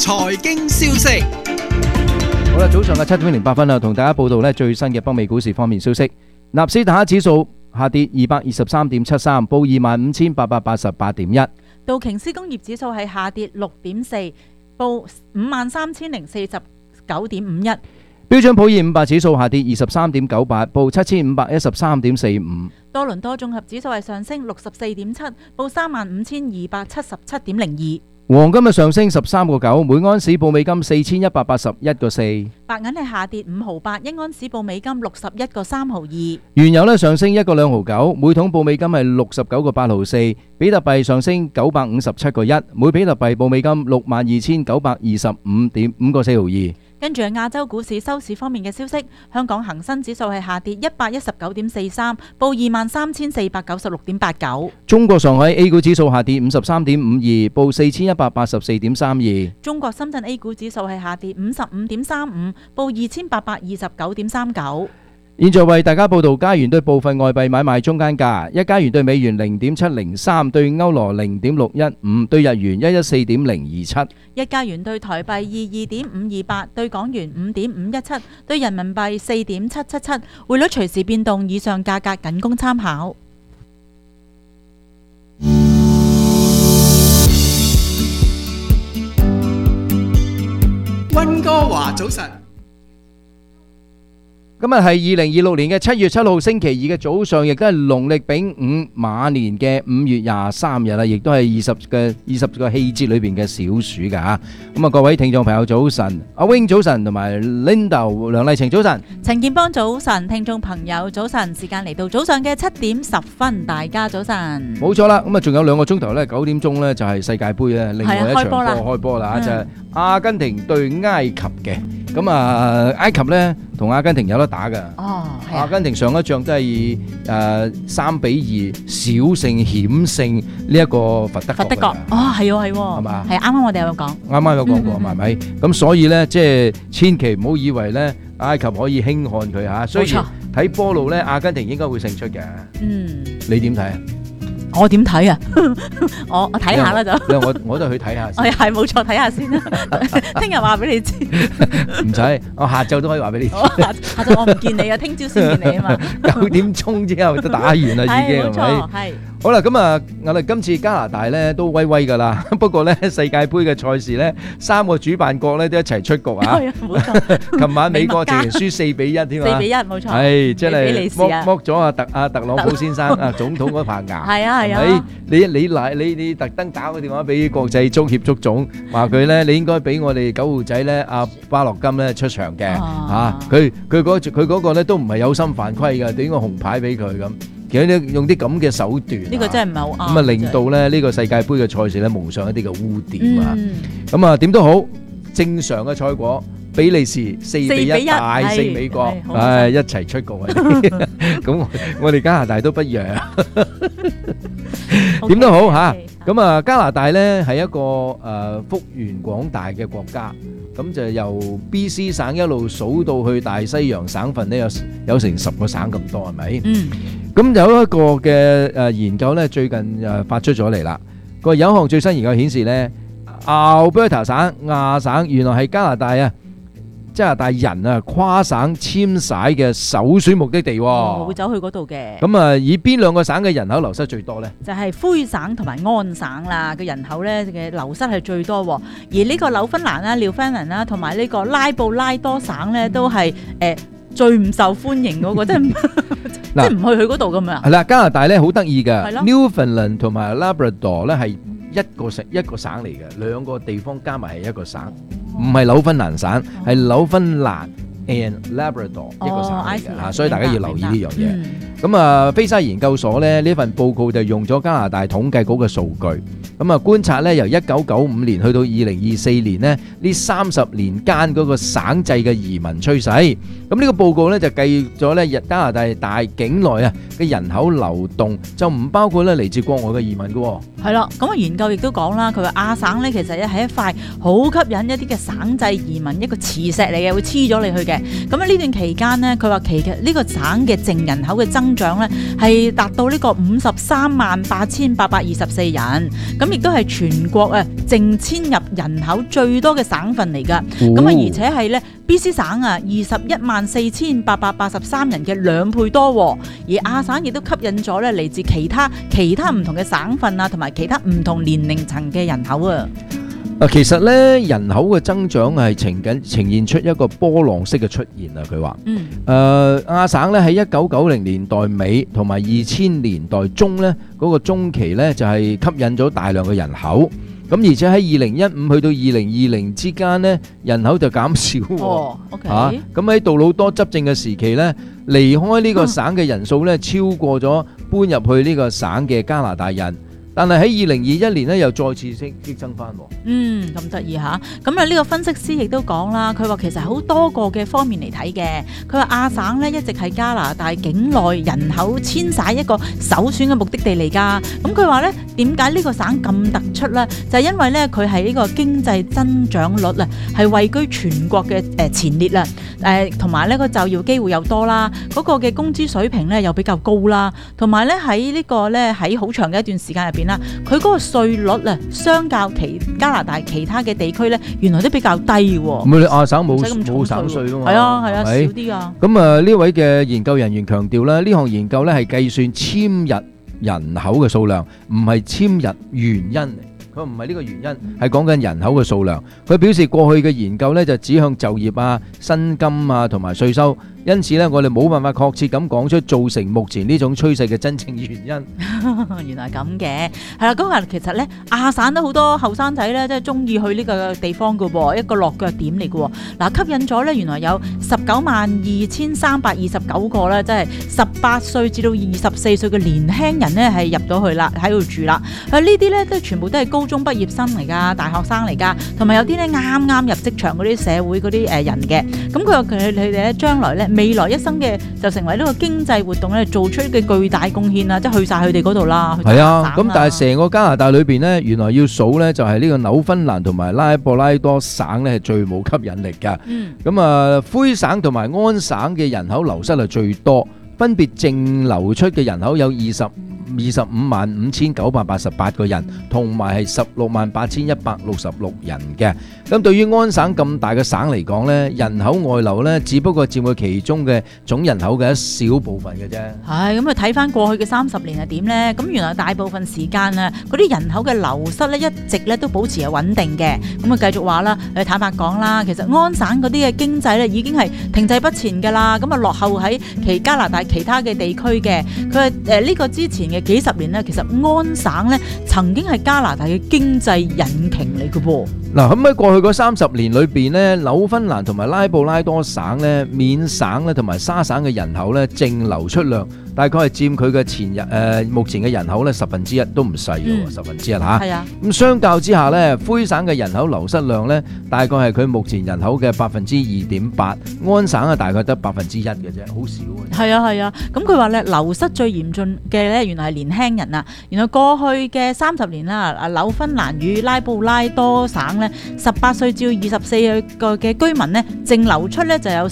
財經消息。 好啦，早上嘅7:08啦，同大家報道最新嘅北美股市方面消息。納斯達克指數下跌223.73，報25,888.1。 道瓊斯工業指數係下跌6.4，報53,049.51。 標準普爾500指數下跌23.98，報7,513.45。 多倫多綜合指數係上升64.7，報35,277.02。 黃金嘅上升13個9，每盎司報美金4,181.4。 白銀係下跌5毫8，一盎司報美金61.3毫2。 原油呢上升1個2毫9，每桶報美金係69.8毫4。比特幣上升957.1，每比特幣報美金62,925.5個4毫2。 跟住係亞洲股市收市方面嘅消息，香港恒生指數係下跌119.43，報23,496.89。 中國上海 A 股指數下跌53.52，報4,184.32。 中國深圳 A 股指數係下跌55.35，報2,829.39。 現在為大家報道加元對部分外幣買賣中間價：一加元對美元0.703，對歐羅0.615，對日元114.027。 一加元對台幣22.528，對港元5.517，對人民幣4.777。匯率隨時變動，以上價格僅供參考。 溫哥華早晨。 今日係2026年嘅7月7號星期二嘅早上，亦都係農曆丙午馬年嘅5月23日啦，亦都係20個氣節裏邊嘅小暑噶吓。咁啊，各位聽眾朋友早晨，阿 Wing 早晨，同埋 Linda 梁麗晴早晨， 陳建邦早晨，聽眾朋友早晨，時間嚟到早上嘅7:10，大家早晨。 冇錯啦，咁啊仲有2個鐘頭咧，9點鐘咧就係世界盃咧，另外一場波開波啦，就係阿根廷對埃及嘅。咁啊，埃及咧同阿根廷有得打㗎。 哦， 阿根廷上一仗都係以3-2小勝險勝呢一個佛得角。 哦，係喎， 係嘛？ 係啱啱我哋有講。 啱啱有講過，係咪？咁所以咧，即係千祈唔好以為咧埃及可以輕看佢嚇。雖然睇波路咧，阿根廷應該會勝出嘅。你點睇啊？ 我點睇啊？我睇下啦就。 我都去睇下先。 係冇錯，睇下先啦。聽日話俾你知。 唔使，我下晝都可以話俾你知。 下晝我唔見你啊，聽朝先見你啊嘛。 9點鐘之後都打完啦，已經係咪？ 係。 好啦，咁啊，我哋今次加拿大咧都威威噶啦。不過咧，世界盃嘅賽事咧，3個主辦國咧都一齊出局啊。 係啊，冇錯。 琴晚美國直情輸4-1添啊。 4-1，冇錯。 係，真係剝咗阿特朗普先生啊總統嗰排牙。 係啊係啊。 你特登打個電話俾國際足協足總，話佢咧你應該俾我哋9號仔咧阿巴洛金咧出場嘅嚇。佢嗰個咧都唔係有心犯規㗎，點個紅牌俾佢咁。其實用啲咁嘅手段， 呢個真係唔係好啱。 咁啊，令到咧呢個世界盃嘅賽事咧蒙上一啲嘅污點啊。咁啊，點都好，正常嘅賽果，比利時4-1大勝美國，唉，一齊出局啊！咁我哋加拿大都不弱。點都好嚇。咁啊，加拿大咧係一個幅員廣大嘅國家。咁就由 BC 省一路數到去大西洋省份咧，有成10個省咁多，係咪？咁有一個嘅研究咧，最近發出咗嚟啦。有一項最新研究顯示咧，Alberta 省亞省原來係加拿大人啊跨省遷徙嘅首選目的地喎。 會走去嗰度嘅。 咁啊，以邊2個省嘅人口流失最多呢？ 就係魁省同埋安省啦，嘅人口咧嘅流失係最多。而呢個紐芬蘭啦、廖芬蘭啦，同埋呢個拉布拉多省咧，都係最唔受歡迎嗰個，即係唔去嗰度咁樣。係啦，加拿大咧好得意㗎 ，Newfoundland 同埋 Labrador 咧係一個省嚟嘅，2個地方加埋係一個省，唔係紐芬蘭省，係紐芬蘭 and Labrador 一個省嚟嘅嚇，所以大家要留意呢樣嘢。咁啊，菲沙研究所咧呢份報告就用咗加拿大統計局嘅數據，咁啊觀察咧由1995年去到2024年咧呢30年間嗰個省際嘅移民趨勢。咁呢個報告咧就計咗咧加拿大境內啊嘅人口流動，就唔包括咧嚟自國外嘅移民嘅。 係啦，咁啊研究亦都講啦，佢話亞省咧其實係一塊好吸引一啲嘅省際移民一個磁石嚟嘅，會黐咗你去嘅。咁啊呢段期間咧，佢話其實呢個省嘅淨人口嘅增長咧係達到呢個53萬8824人。咁亦都係全國淨遷入人口最多嘅省份嚟㗎。咁而且係咧 BC 省214883人嘅2倍多，而亞省亦都吸引咗咧嚟自其他唔同嘅省份啊，同埋其他唔同年齡層嘅人口啊。 其實咧人口嘅增長係呈現出一個波浪式嘅出現啊。佢話，亞省咧喺1990年代尾同埋2000年代中咧嗰個中期咧就係吸引咗大量嘅人口。咁而且喺2015去到2020之間咧，人口就減少喎。咁喺杜魯多執政嘅時期咧，離開呢個省嘅人數咧超過咗搬入去呢個省嘅加拿大人。但係喺2021年咧，又再次激增翻。 咁得意嚇！咁啊，呢個分析師亦都講啦，佢話其實好多個嘅方面嚟睇嘅。佢話亞省咧一直係加拿大境內人口遷徙一個首選嘅目的地嚟㗎。咁佢話咧，點解呢個省咁突出咧？就係因為咧佢係呢個經濟增長率啊，係位居全國嘅前列啦。同埋呢個就業機會又多啦，嗰個嘅工資水平咧又比較高啦。同埋咧喺呢個咧喺好長嘅一段時間入邊啦，佢嗰個稅率啊，相較加拿大其他嘅地區咧，原來都比較低喎。 唔係你亞省冇省稅㗎嘛？ 係啊，少啲㗎。 咁呢位嘅研究人員強調咧，呢項研究咧係計算遷入人口嘅數量，唔係遷入原因。佢唔係呢個原因，係講緊人口嘅數量。佢表示過去嘅研究咧就指向就業啊、薪金啊同埋稅收。因此咧，我哋冇辦法確切咁講出造成目前呢種趨勢嘅真正原因。 原來咁嘅，係啦。咁啊，其實咧亞省都好多後生仔咧，即係中意去呢個地方嘅喎，一個落腳點嚟嘅喎。嗱，吸引咗咧，原來有192329個咧，即係18歲至到24歲嘅年輕人咧，係入到去啦，喺度住啦。呢啲咧都全部都係高中畢業生嚟㗎，大學生嚟㗎，同埋有啲咧啱啱入職場嗰啲社會嗰啲人嘅。咁佢話佢哋咧將來咧，未來一生嘅就成為呢個經濟活動咧，做出嘅巨大貢獻啊！即係去晒佢哋嗰度啦。係啊， 咁但係成個加拿大裏邊咧，原來要數咧就係呢個紐芬蘭同埋拉布拉多省咧係最冇吸引力㗎。咁啊，魁省同埋安省嘅人口流失係最多，分別淨流出嘅人口有255988個人，同埋係168166人嘅。咁對於安省咁大嘅省嚟講呢，人口外流呢，只不過佔佢其中嘅總人口嘅一小部分嘅啫。 係咁啊，睇翻過去嘅30年係點呢？咁原來大部分時間啊，嗰啲人口嘅流失呢，一直咧都保持係穩定嘅。咁啊，繼續話啦，坦白講啦，其實安省嗰啲嘅經濟呢已經係停滯不前㗎啦。咁啊，落後喺加拿大其他嘅地區嘅。佢呢個之前嘅幾十年呢，其實安省呢曾經係加拿大嘅經濟引擎嚟嘅噃。 嗱，咁喺過去嗰30年裏邊呢，紐芬蘭同埋拉布拉多省呢、緬省咧同埋沙省嘅人口呢淨流出量大概係佔佢嘅目前嘅人口呢1/10都唔細嘅喎，1/10嚇。係啊。咁相較之下呢，魁省嘅人口流失量呢大概係佢目前人口嘅2.8%，安省啊大概得1%嘅啫，好少嘅。 係啊係啊，咁佢話咧流失最嚴峻嘅咧，原來係年輕人啊。原來過去嘅30年啦，紐芬蘭與拉布拉多省咧，18歲至24歲嘅居民咧，淨流出咧就有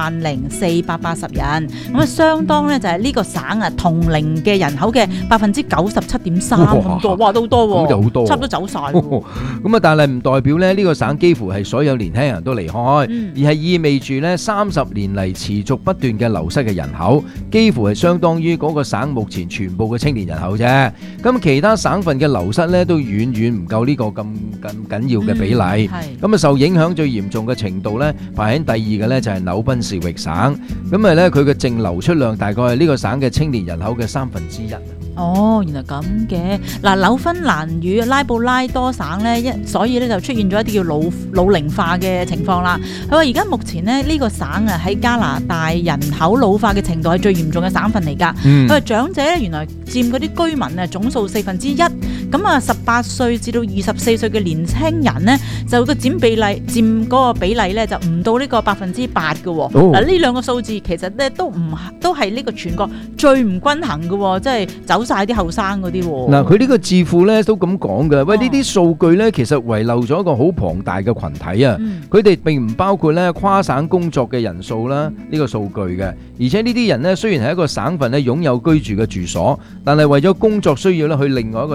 40480人，咁啊相當咧就係呢個省啊同齡嘅人口嘅97.3%咁多，哇都好多喎， 咁就好多， 差唔多走晒。咁啊，但係唔代表咧呢個省幾乎係所有年輕人都離開，而係意味住咧30年嚟持續不斷嘅流失嘅人口，幾乎係相當於嗰個省目前全部嘅青年人口啫。咁其他省份嘅流失咧都遠遠唔夠呢個咁緊要嘅比例。咁啊受影響最嚴重嘅程度咧，排喺第二嘅咧就係紐賓士域省。咁啊咧佢嘅淨流出量大概係呢個省嘅青年人口嘅1/3。 哦，原來咁嘅。嗱，紐芬蘭與拉布拉多省咧，所以咧就出現咗一啲叫老齡化嘅情況啦。佢話而家目前咧呢個省啊喺加拿大人口老化嘅程度係最嚴重嘅省份嚟㗎。佢話長者咧原來佔嗰啲居民啊總數1/4，咁啊18歲至到24歲嘅年輕人咧就個佔嗰個比例咧就唔到呢個8%嘅喎。嗱呢兩個數字其實咧都係呢個全國最唔均衡嘅喎，即係走晒啲後生嗰啲喎。嗱， 佢呢個智庫咧都咁講嘅。喂，呢啲數據咧其實遺漏咗一個好龐大嘅群體啊。佢哋並唔包括咧跨省工作嘅人數啦，呢個數據嘅。而且呢啲人咧雖然係一個省份咧擁有居住嘅住所，但係為咗工作需要咧去另外一個省份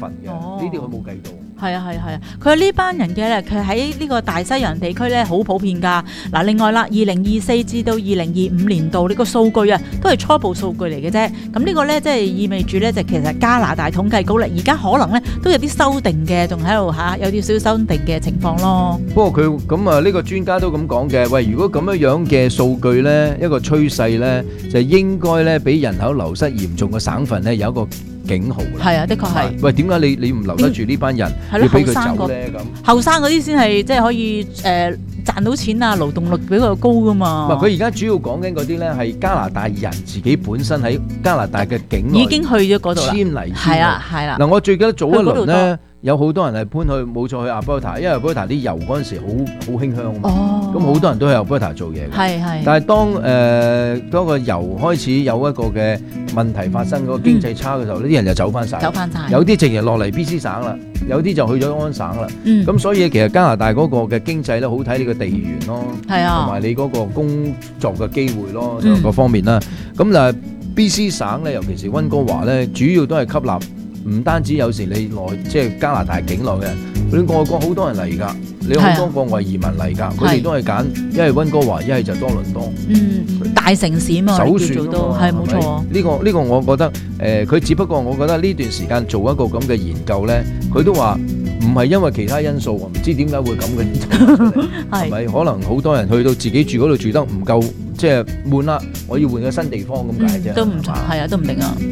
嘅，呢啲佢冇計到。 係啊，佢話呢班人嘅咧，佢喺呢個大西洋地區咧好普遍㗎。嗱，另外啦，2024至到2025年度呢個數據啊，都係初步數據嚟嘅啫。咁呢個咧即係意味住咧，就其實加拿大統計局咧，而家可能咧都有啲修訂嘅，仲喺度有啲少修訂嘅情況咯。 不過佢咁啊，呢個專家都咁講嘅。喂，如果咁樣嘅數據咧，一個趨勢咧，就應該咧俾人口流失嚴重嘅省份咧有一個警號啦。係啊，的確係。 喂，點解你唔留得住呢班人，要俾佢走咧？咁後生嗰啲先係即係可以賺到錢啊，勞動力比較高噶嘛。 唔係，佢而家主要講緊嗰啲咧係加拿大人自己本身喺加拿大嘅境內已經去咗嗰度啦， 遷嚟。 係啦。 嗱，我最記得早一輪咧，有好多人係搬去冇錯去阿波塔，因為阿波塔啲油嗰陣時好興香啊嘛。咁好多人都喺阿波塔做嘢嘅。係。但係當個油開始有一個嘅問題發生，嗰個經濟差嘅時候，呢啲人就走翻晒。有啲直情落嚟 BC 省啦，有啲就去咗安省啦。咁所以其實加拿大嗰個嘅經濟咧，好睇你個地緣咯，同埋你嗰個工作嘅機會咯，各方面啦。咁嗱 BC 省咧，尤其是溫哥華咧，主要都係吸納。唔單止有時你即係加拿大境內嘅人，你外國好多人嚟㗎，你好多國外移民嚟㗎，佢哋都係揀一係溫哥華，一係就多倫多。 大城市嘛， 首選都係冇錯。 呢個我覺得佢只不過我覺得呢段時間做一個咁嘅研究咧，佢都話唔係因為其他因素，唔知點解會咁嘅，係咪？可能好多人去到自己住嗰度住得唔夠，即係悶啦，我要換個新地方咁解啫。 都唔錯，係啊，都唔定啊。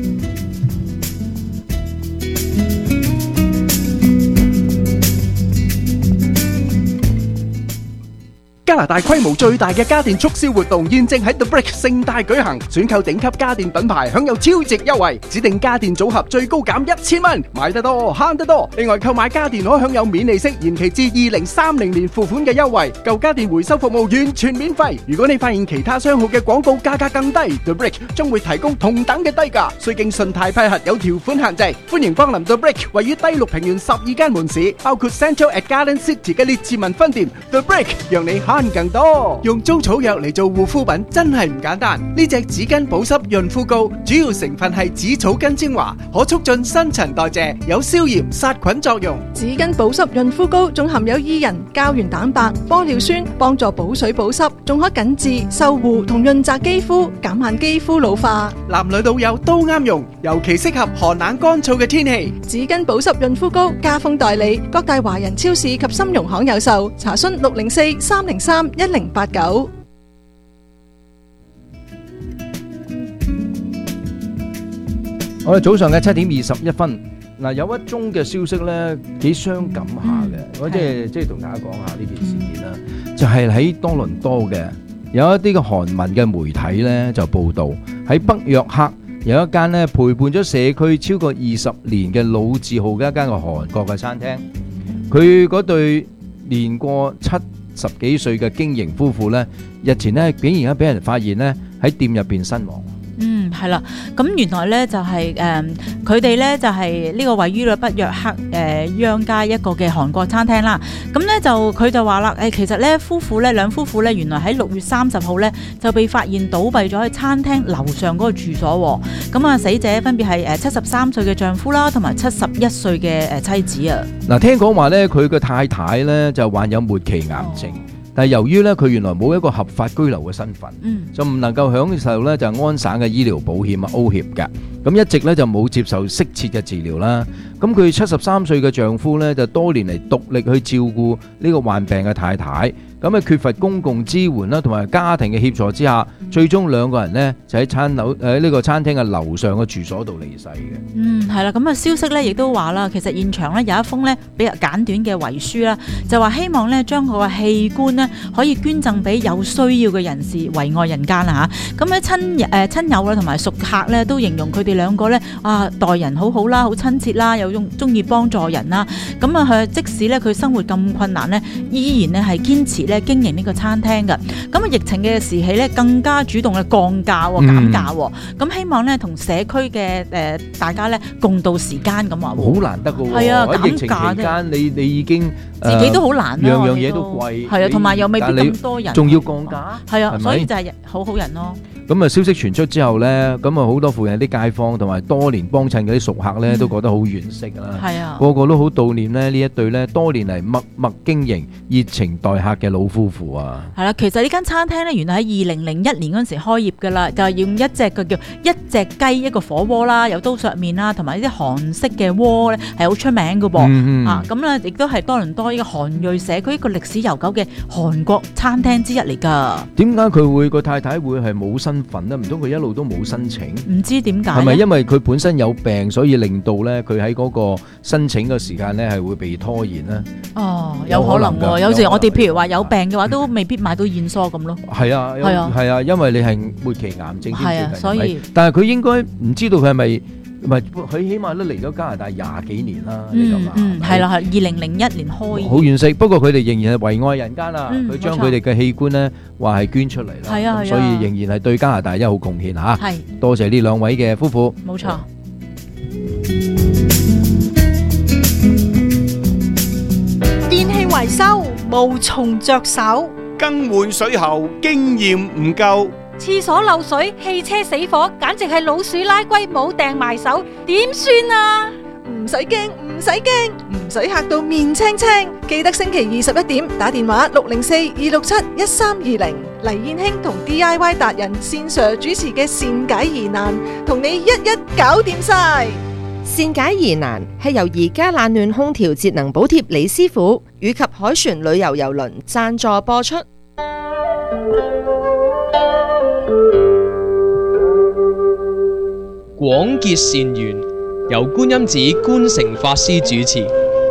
加拿大規模最大嘅家電促銷活動現正喺 The Brick 盛大舉行，選購頂級家電品牌享有超值優惠，指定家電組合最高減1000蚊，買得多慳得多。另外購買家電可享有免利息延期至2030年付款嘅優惠，舊家電回收服務完全免費。如果你發現其他商號嘅廣告價格更低， The Brick 將會提供同等嘅低價，需經信貸批核，有條款限制。歡迎光臨 The Brick 位於低綠平原12間門市，包括 Central at Garden City 嘅列治文分店。The Brick 讓你慳更多。用租草藥嚟做護膚品真係唔簡單。呢隻紙巾保濕潤膚膏主要成分係紫草根精華，可促進新陳代謝，有消炎殺菌作用。 紙巾保濕潤膚膏仲含有伊人、膠原蛋白、玻尿酸，幫助補水補濕，仲可緊致、修護同潤澤肌膚，減慢肌膚老化。 男女老幼都啱用，尤其適合寒冷乾燥嘅天氣。 紙巾保濕潤膚膏家豐代理，各大華人超市及金融行有售，查詢604-303-1089。 我哋早上嘅7點21分，嗱有一宗嘅消息咧幾傷感下嘅，我即係同大家講下呢件事件啦，就係喺多倫多嘅有一啲嘅韓文嘅媒體咧就報道喺北約克有一間咧陪伴咗社區超過20年嘅老字號嘅一間嘅韓國嘅餐廳，佢嗰對年過70幾歲嘅經營夫婦咧，日前咧竟然俾人發現咧喺店入邊身亡。 係啦，咁原來咧就係佢哋咧就係呢個位於北約克央街一個嘅韓國餐廳啦。咁咧就佢就話啦，其實咧兩夫婦咧原來喺6月30號咧就被發現倒斃咗喺餐廳樓上嗰個住所。咁啊，死者分別係73歲嘅丈夫啦，同埋71歲嘅妻子啊。嗱， 聽講話咧佢嘅太太咧就患有末期癌症。但係由於咧佢原來冇一個合法居留嘅身份，就唔能夠享受咧就安省嘅醫療保險啊 OHIP 嘅，咁一直咧就冇接受適切嘅治療啦。咁佢73歲嘅丈夫咧就多年嚟獨力去照顧呢個患病嘅太太，咁喺缺乏公共支援啦同埋家庭嘅協助之下，最終兩個人呢就喺呢個餐廳嘅樓上嘅住所度離世嘅。 係啦，咁啊消息咧亦都話啦，其實現場咧有一封咧比較簡短嘅遺書啦，就話希望咧將佢個器官咧可以捐贈俾有需要嘅人士，為愛人間啦嚇。咁咧親友啦同埋熟客咧都形容佢哋兩個咧待人好好啦，好親切啦，又中意幫助人啦。咁啊即使咧佢生活咁困難咧，依然咧係堅持咧經營呢個餐廳嘅。咁啊疫情嘅時期咧更加主動嘅降價減價。咁希望咧同社區嘅大家咧共度時間咁話。 好難得㗎喎！ 係啊， 喺疫情期間你已經自己都好難啦， 樣樣嘢都貴。 係啊，同埋又未必咁多人， 仲要降價。 係啊，所以就係好好人咯。 咁啊消息傳出之後呢，咁啊好多附近啲街坊同埋多年幫襯嗰啲熟客呢，都覺得好惋惜啦。 係啊， 個個都好悼念呢一對呢多年嚟默默經營、熱情待客嘅老夫婦啊。 係啦，其實呢間餐廳呢，原來喺2001年嗰陣時開業㗎啦，就係用一隻嘅叫一隻雞一個火鍋啦，有刀削麵啦，同埋呢啲韓式嘅鍋呢，係好出名㗎噃。啊，咁咧亦都係多倫多呢個韓裔社區一個歷史悠久嘅韓國餐廳之一嚟㗎。 點解佢會個太太會係冇身份呢？唔通佢一路都冇申請？ 唔知點解？ 係咪因為佢本身有病，所以令到呢佢喺嗰個申請嘅時間呢係會被拖延呢？ 哦，有可能喎。有時我哋譬如話有病嘅話，都未必買到燕梳咁咯。 係啊，係啊，因為你係末期癌症。 係啊，所以但係佢應該唔知道佢係咪？唔係，佢起碼都嚟咗加拿大20幾年啦。 係啦，係2001年開。 好惋惜，不過佢哋仍然係為愛人間啦。佢將佢哋嘅器官呢話係捐出嚟啦。 係啊， 所以仍然係對加拿大一好貢獻嚇。 係， 多謝呢兩位嘅夫婦。 冇錯。 電器維修無從着手， 更換水喉經驗唔夠， 廁所漏水、汽車死火，簡直係老鼠拉龜冇掟埋手，點算啊？ 唔使驚，唔使驚，唔使嚇到面青青。記得星期21點打電話604-267-1320，黎燕卿同 DIY 達人線上主持嘅善解疑難，同你一一搞掂晒。 善解疑難係由宜家冷暖空調節能補貼李師傅以及海船旅遊郵輪贊助播出。 廣結善緣，由觀音寺觀誠法師主持。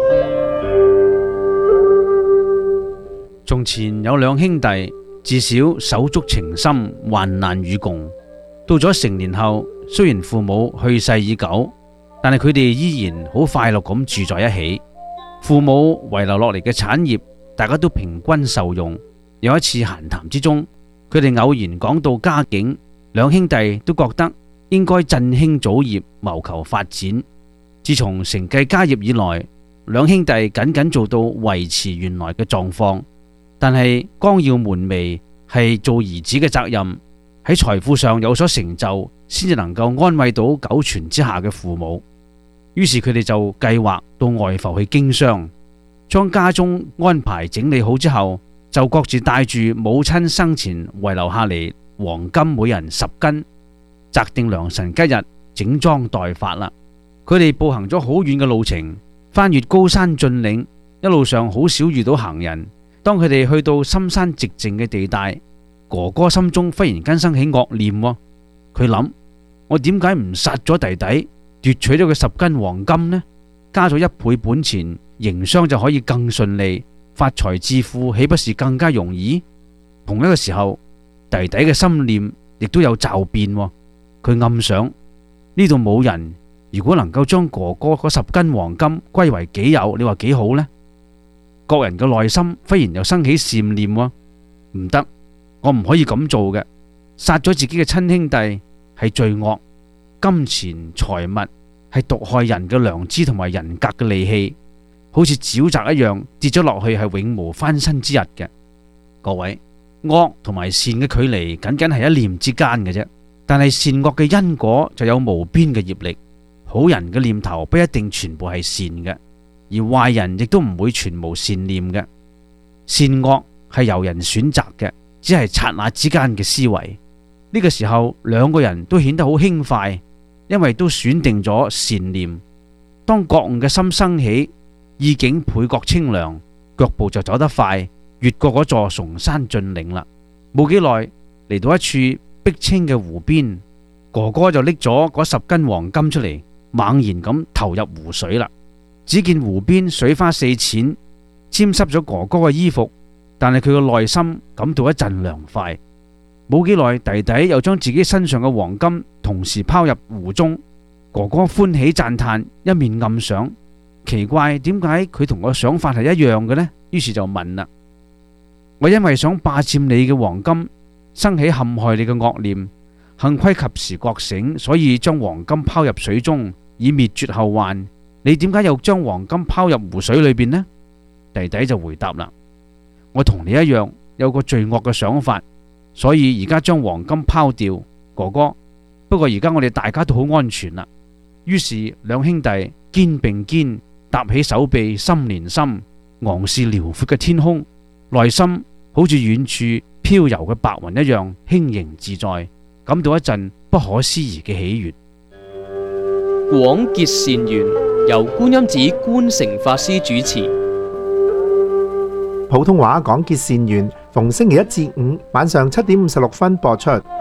從前有兩兄弟，自小手足情深，患難與共。到咗成年後，雖然父母去世已久，但係佢哋依然好快樂咁住在一起。父母遺留落嚟嘅產業，大家都平均受用。有一次閒談之中，佢哋偶然講到家境，兩兄弟都覺得應該振興祖業，謀求發展。自從承繼家業以來，兩兄弟僅僅做到維持原來嘅狀況，但係光耀門楣係做兒子嘅責任，喺財富上有所成就，先至能夠安慰到九泉之下嘅父母。於是佢哋就計劃到外埠去經商，將家中安排整理好之後，就各自帶住母親生前遺留下嚟黃金每人10斤，擇定良辰吉日整裝待發啦。佢哋步行咗好遠嘅路程，翻越高山峻嶺，一路上好少遇到行人。當佢哋去到深山寂靜嘅地帶，哥哥心中忽然間生起惡念。佢諗：我點解唔殺咗弟弟，奪取咗佢10斤黃金呢？加咗1倍本錢，營商就可以更順利，發財致富豈不是更加容易？同一個時候，弟弟嘅心念亦都有驟變。佢暗想：呢度冇人，如果能夠將哥哥嗰10斤黃金歸為己有，你話幾好呢？各人嘅內心忽然又生起善念。唔得，我唔可以咁做嘅。殺咗自己嘅親兄弟係罪惡，金錢財物係毒害人嘅良知同埋人格嘅利器，好似沼澤一樣跌咗落去，係永無翻身之日嘅。各位，惡同埋善嘅距離僅僅係一念之間嘅啫，但係善惡嘅因果就有無邊嘅業力。好人嘅念頭不一定全部係善嘅，而壞人亦都唔會全無善念嘅。善惡係由人選擇嘅，只係剎那之間嘅思維。呢個時候，兩個人都顯得好輕快，因為都選定咗善念。當覺悟嘅心生起，意境倍覺清涼，腳步就走得快，越過嗰座崇山峻嶺啦。冇幾耐，嚟到一處碧清嘅湖邊，哥哥就拎咗嗰10斤黃金出嚟，猛然咁投入湖水啦。只見湖邊水花四濺，沾濕咗哥哥嘅衣服，但係佢嘅內心感到一陣涼快。冇幾耐，弟弟又將自己身上嘅黃金同時拋入湖中，哥哥歡喜讚嘆，一面暗想：奇怪，點解佢同我想法係一樣嘅呢？於是就問啦：我因為想霸佔你嘅黃金，生起陷害你嘅惡念，幸虧及時覺醒，所以將黃金拋入水中，以滅絕後患。你點解又將黃金拋入湖水裏邊呢？弟弟就回答啦：我同你一樣有個罪惡嘅想法，所以而家將黃金拋掉， 哥哥，不過而家我哋大家都好安全啦。於是兩兄弟肩並肩，搭起手臂，心連心，昂視遼闊嘅天空，內心好似遠處飄遊嘅白雲一樣輕盈自在，感到一陣不可思議嘅喜悅。 廣結善緣，由觀音寺觀誠法師主持。 普通話廣結善緣，逢星期一至五晚上7:56播出。